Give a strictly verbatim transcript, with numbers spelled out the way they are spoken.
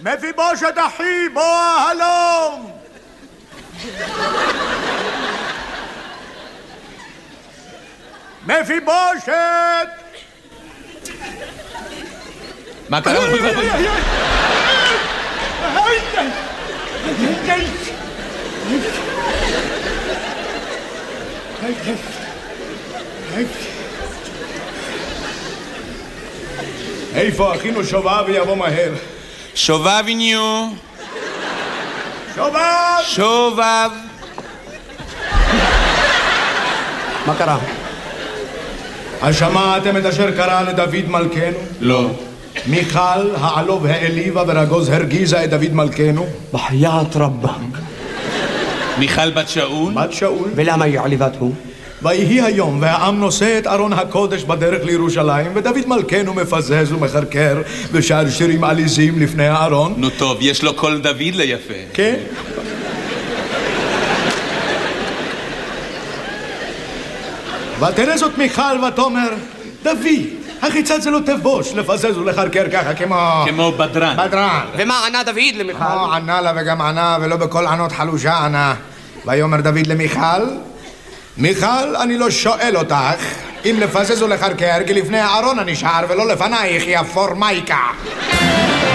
מפיבושת אחי, בוא הלום! מפיבושת! מה קרה? איפה אחינו שובב יבוא מהר? שובביניו. שובב! שובב. מה קרה? השמעתם את אשר קרה לדוד מלכנו? לא. מיכל העלוב העליבה ורגוז הרגיזה את דוד מלכנו? בחיית רבה. מיכל בת שאול? בת שאול. ולמה היא עליבתו? ויהי היום והעם נושא את ארון הקודש בדרך לירושלים ודוד מלכנו מפזז ומחרקר ושר שירים עליזים לפני הארון. נו טוב, יש לו קול דוד ליפה. כן? ותראה זאת מיכל ותאמר דוד, החיצת זה לא תבוש לפזז ולחרקר ככה כמו... כמו בדרן. בדרן. ומה ענה דוד למיכל? לא ענה לה וגם ענה ולא בכל ענות חלושה ענה. ויאמר דוד למיכל, מיכל, אני לא שואל אותך אם לפזז ולחרקר כי לפני הארון אני שר ולא לפנייך יא פורמייקה.